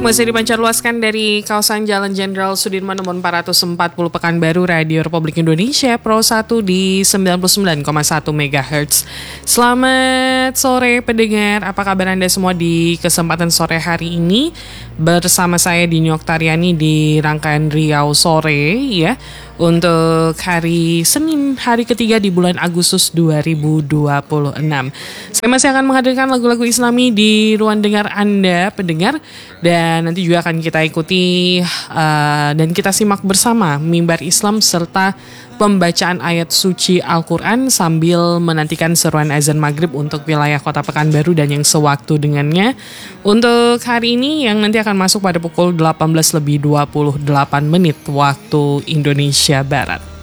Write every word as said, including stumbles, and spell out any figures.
Masih dipancarluaskan dari kawasan Jalan Jenderal Sudirman nomor empat ratus empat puluh Pekanbaru, Radio Republik Indonesia Pro satu di sembilan puluh sembilan koma satu megahertz. Selamat sore pendengar, apa kabar Anda semua di kesempatan sore hari ini? Bersama saya Dini Oktariani di rangkaian Riau Sore ya. Untuk hari Senin, hari ketiga di bulan Agustus dua ribu dua puluh enam. Saya masih akan menghadirkan lagu-lagu Islami di ruang dengar Anda, pendengar. Dan nanti juga akan kita ikuti uh, dan kita simak bersama Mimbar Islam serta pembacaan ayat suci Al-Quran sambil menantikan seruan azan maghrib untuk wilayah Kota Pekanbaru dan yang sewaktu dengannya. Untuk hari ini yang nanti akan masuk pada pukul delapan belas lebih dua puluh delapan menit waktu Indonesia Barat.